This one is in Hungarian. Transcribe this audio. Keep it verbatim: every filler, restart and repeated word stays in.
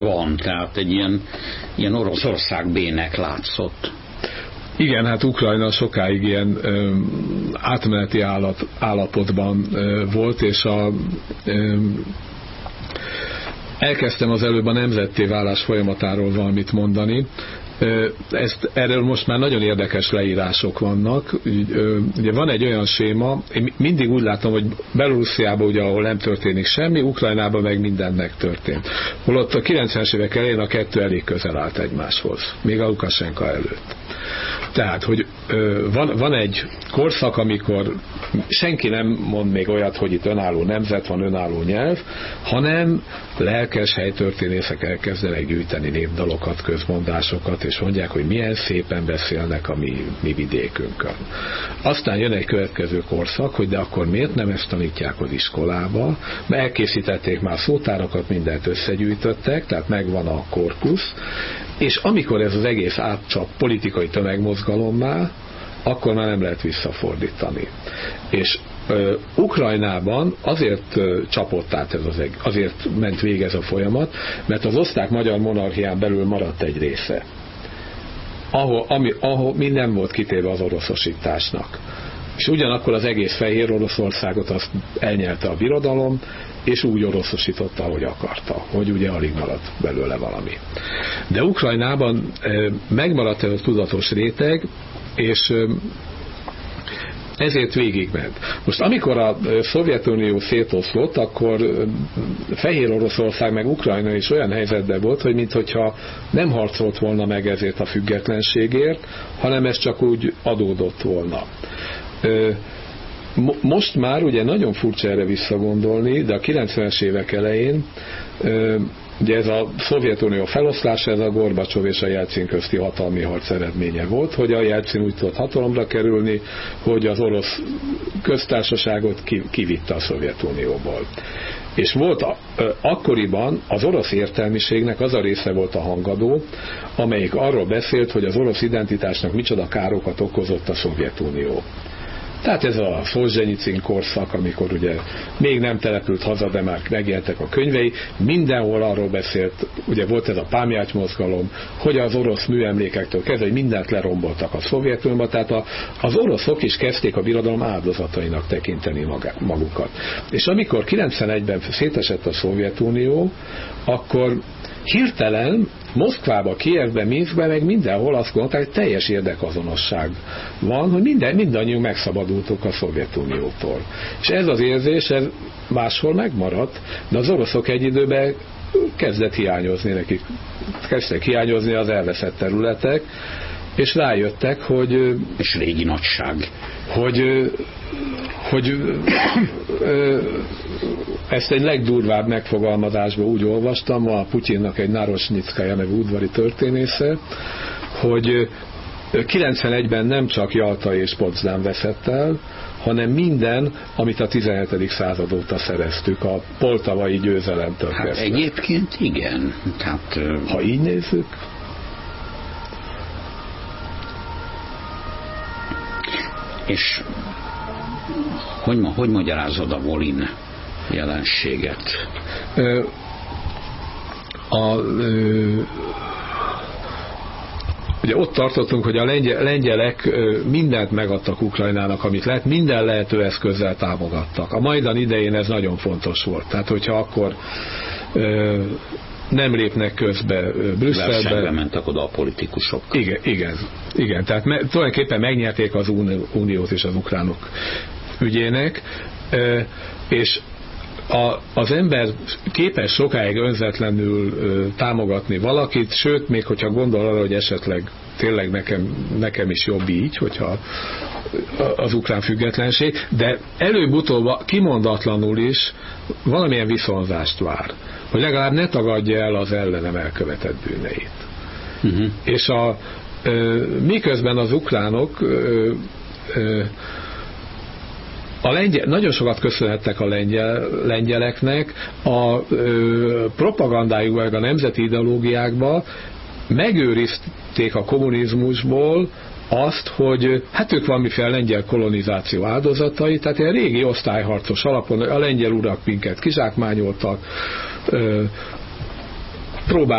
van, tehát egy ilyen, ilyen Oroszország bének látszott. Igen, hát Ukrajna sokáig ilyen ö, átmeneti állat, állapotban ö, volt, és a, ö, elkezdtem az előbb a nemzetté válás folyamatáról valamit mondani. Ezt, erről most már nagyon érdekes leírások vannak. Ugye van egy olyan séma, én mindig úgy látom, hogy Belorussziában, ugye, ahol nem történik semmi, Ukrajnában meg minden megtörtént. Holott a kilencvenes évek elején a kettő elég közel állt egymáshoz, még a Lukasenka előtt. Tehát, hogy van, van egy korszak, amikor senki nem mond még olyat, hogy itt önálló nemzet van, önálló nyelv, hanem lelkes helytörténészek elkezdenek gyűjteni népdalokat, közmondásokat, és mondják, hogy milyen szépen beszélnek a mi, mi vidékünkön. Aztán jön egy következő korszak, hogy de akkor miért nem ezt tanítják az iskolába, mert elkészítették már szótárakat, mindent összegyűjtöttek, tehát megvan a korpusz, és amikor ez az egész átcsap politikai tömegmozgalommá, akkor már nem lehet visszafordítani. És ö, Ukrajnában azért ö, csapott át ez az eg- azért ment végig ez a folyamat, mert az osztrák-magyar monarchián belül maradt egy része, ahol, ami, ahol mi nem volt kitéve az oroszosításnak. És ugyanakkor az egész Fehér Oroszországot azt elnyelte a birodalom, és úgy oroszosította, ahogy akarta, hogy ugye alig maradt belőle valami. De Ukrajnában e, megmaradt ez a tudatos réteg, és e, ezért végigment. Most amikor a Szovjetunió szétoszlott, akkor Fehér Oroszország meg Ukrajna is olyan helyzetben volt, hogy minthogyha nem harcolt volna meg ezért a függetlenségért, hanem ez csak úgy adódott volna. Most már ugye nagyon furcsa erre visszagondolni, de a kilencvenes évek elején ugye ez a Szovjetunió feloszlása, ez a Gorbacsov és a Jelcin közti hatalmi harc eredménye volt, hogy a Jelcin úgy tudott hatalomra kerülni, hogy az orosz köztársaságot kivitte a Szovjetunióból. És volt a, akkoriban az orosz értelmiségnek az a része volt a hangadó, amelyik arról beszélt, hogy az orosz identitásnak micsoda károkat okozott a Szovjetunió. Tehát ez a Szolzsenyicin korszak, amikor ugye még nem települt haza, de már megjelentek a könyvei, mindenhol arról beszélt, ugye volt ez a Pámjács mozgalom, hogy az orosz műemlékektől kezdve, hogy mindent leromboltak a Szovjetunióba, tehát a, az oroszok is kezdték a birodalom áldozatainak tekinteni magukat. És amikor kilencvenegyben szétesett a Szovjetunió, akkor hirtelen Moszkvába, Kijevben, Minszkben, meg mindenhol azt gondolták, hogy teljes érdekazonosság van, hogy minden, mindannyiunk megszabadultunk a Szovjetuniótól. És ez az érzés, ez máshol megmaradt, de az oroszok egy időben kezdett hiányozni nekik, kezdtek hiányozni az elveszett területek, és rájöttek, hogy... És régi nagyság. Hogy... hogy ezt egy legdurvább megfogalmazásban úgy olvastam, a Putyinnak egy Narosnyickaja nevű udvari történésze, hogy kilencvenegyben nem csak Jalta és Potsdam veszett el, hanem minden, amit a tizenhetedik század óta szereztük, a poltavai győzelemtől hát kezdve. Egyébként igen. Tehát, ha így nézzük. És hogy, hogy magyarázod a Volyn jelenséget? A, ugye ott tartottunk, hogy a lengyel, lengyelek mindent megadtak Ukrajnának, amit lehet, minden lehető eszközzel támogattak. A Majdan idején ez nagyon fontos volt. Tehát, hogyha akkor nem lépnek közbe Brüsszelbe. Versenybe mentek oda a politikusok. Igen, igen, igen. Tehát me, tulajdonképpen megnyerték az uniót és az ukránok ügyének, és a, az ember képes sokáig önzetlenül támogatni valakit, sőt, még hogyha gondol arra, hogy esetleg tényleg nekem, nekem is jobb így, hogyha az ukrán függetlenség, de előbb-utóbb kimondatlanul is valamilyen viszonzást vár, hogy legalább ne tagadja el az ellenem elkövetett bűneit. Uh-huh. És a, miközben az ukránok A lengyel, nagyon sokat köszönhettek a lengyel, lengyeleknek, a ö, propagandájukban, meg a nemzeti ideológiákban megőrizték a kommunizmusból azt, hogy hát ők valamiféle lengyel kolonizáció áldozatai, tehát ilyen régi osztályharcos alapon a lengyel urak minket kizsákmányoltak, ö, próbál